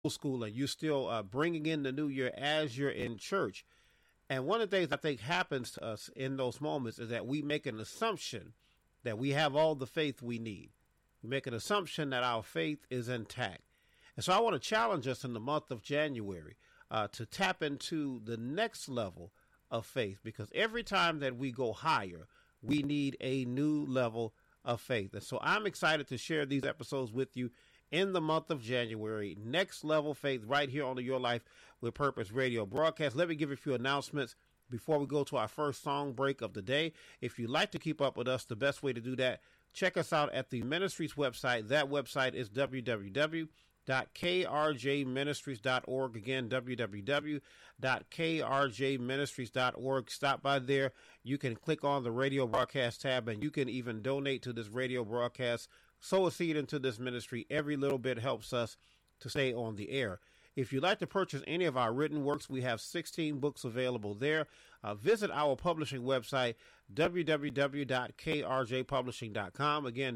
school and you're still bringing in the new year as you're in church. And one of the things I think happens to us in those moments is that we make an assumption that we have all the faith we need. We make an assumption that our faith is intact. And so I want to challenge us in the month of January to tap into the next level of faith, because every time that we go higher, we need a new level of faith. And so I'm excited to share these episodes with you in the month of January. Next level faith right here on the Your Life with Purpose radio broadcast. Let me give you a few announcements before we go to our first song break of the day. If you'd like to keep up with us, the best way to do that, check us out at the ministry's website. That website is www.krjministries.org. Again, www.krjministries.org. Stop by there. You can click on the radio broadcast tab, and you can even donate to this radio broadcast. Sow a seed into this ministry. Every little bit helps us to stay on the air. If you'd like to purchase any of our written works, we have 16 books available there. Visit our publishing website, www.krjpublishing.com. Again,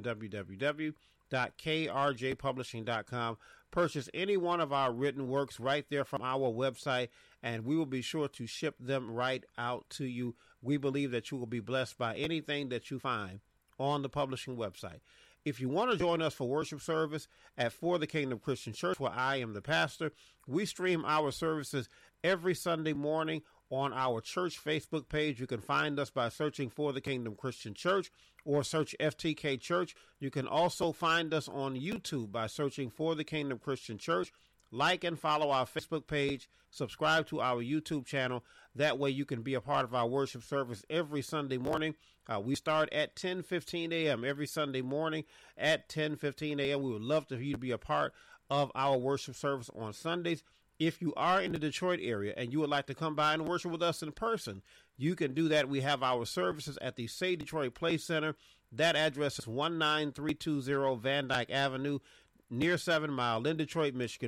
www.krjpublishing.com. Purchase any one of our written works right there from our website, and we will be sure to ship them right out to you. We believe that you will be blessed by anything that you find on the publishing website. If you want to join us for worship service at For the Kingdom Christian Church, where I am the pastor, we stream our services every Sunday morning on our church Facebook page. You can find us by searching For the Kingdom Christian Church or search FTK Church. You can also find us on YouTube by searching For the Kingdom Christian Church. Like and follow our Facebook page. Subscribe to our YouTube channel. That way you can be a part of our worship service every Sunday morning. We start at 10:15 a.m. every Sunday morning at 10:15 a.m. We would love for you to be a part of our worship service on Sundays. If you are in the Detroit area and you would like to come by and worship with us in person, you can do that. We have our services at the Say Detroit Play Center. That address is 19320 Van Dyke Avenue, near 7 Mile in Detroit, Michigan,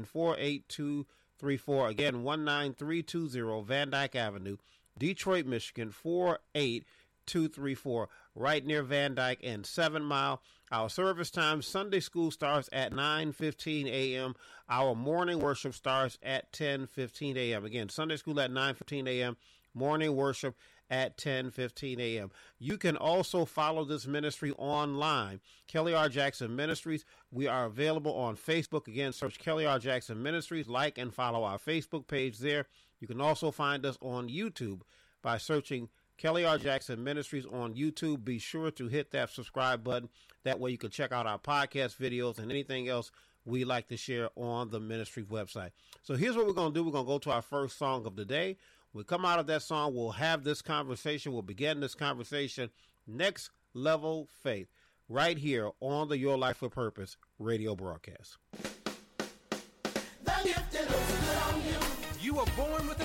48234. Again, 19320 Van Dyke Avenue, Detroit, Michigan, 48234, right near Van Dyke and 7 Mile. Our service time, Sunday school starts at 9:15 a.m. Our morning worship starts at 10:15 a.m. Again, Sunday school at 9:15 a.m., morning worship at 10:15 a.m. You can also follow this ministry online, Kelly R. Jackson Ministries. We are available on Facebook. Again, search Kelly R. Jackson Ministries. Like and follow our Facebook page there. You can also find us on YouTube by searching Kelly R. Jackson Ministries on YouTube. Be sure to hit that subscribe button. That way you can check out our podcast videos and anything else we like to share on the ministry website. So here's what we're going to do. We're going to go to our first song of the day. When we come out of that song, we'll have this conversation. We'll begin this conversation, Next Level Faith, right here on the Your Life with Purpose radio broadcast. You were born with a